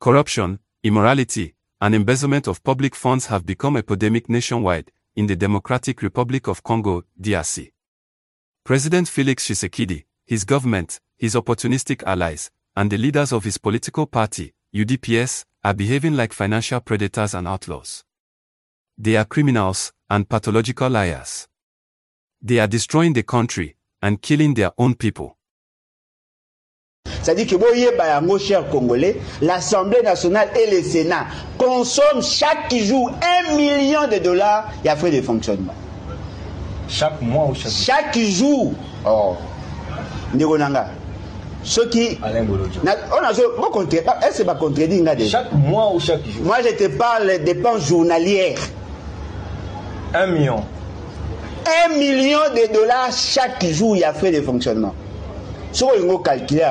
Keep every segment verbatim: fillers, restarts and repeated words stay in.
Corruption, immorality, and embezzlement of public funds have become epidemic nationwide, in the Democratic Republic of Congo, D R C. President Felix Tshisekedi, his government, his opportunistic allies, and the leaders of his political party, U D P S, are behaving like financial predators and outlaws. They are criminals and pathological liars. They are destroying the country and killing their own people. C'est-à-dire que vous chers Congolais, l'Assemblée nationale et le Sénat consomment chaque jour un million de dollars et à frais de fonctionnement. Chaque mois ou chaque jour? Chaque jour. Oh. Ndigonanga. Ce qui. On a est-ce que contredit chaque mois ou chaque jour? Moi je te parle des dépenses journalières. Un million. Un million de dollars chaque jour il y a frais de fonctionnement. Ce qu'on va calculer,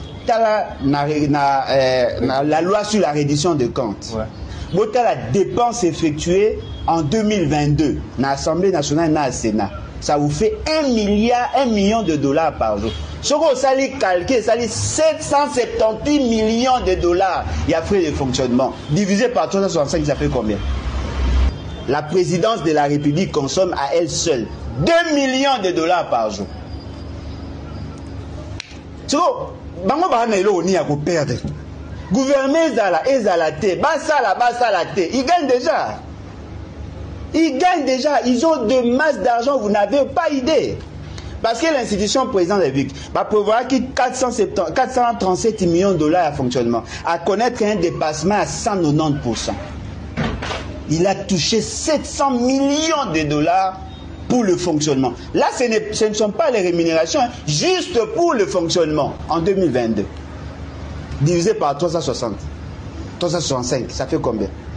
la loi sur la reddition de comptes. Ouais. La dépense effectuée en deux mille vingt-deux dans l'Assemblée nationale et dans le Sénat, ça vous fait un milliard, un million de dollars par jour. Ce qu'on va calculer, ça sept cent soixante-dix millions de dollars. Il y a frais de fonctionnement. Divisé par trois cent soixante-cinq, ça fait combien? La présidence de la République consomme à elle seule deux millions de dollars par jour. Bango bana elo ni ya ko perdre. Gouvernement ezala ezala te, basala basala te. Ils gagnent déjà. Ils gagnent déjà, ils ont de masse d'argent, vous n'avez pas idée. Parce que l'institution président de la République va prévoir qu'il quatre cent trente-sept millions de dollars à fonctionnement, à connaître un dépassement à cent quatre-vingt-dix pour cent. Il a touché sept cents millions de dollars pour le fonctionnement. Là, ce, ce ne sont pas les rémunérations, hein, juste pour le fonctionnement en deux mille vingt-deux. Divisé par trois cent soixante, trois cent soixante-cinq, ça fait combien?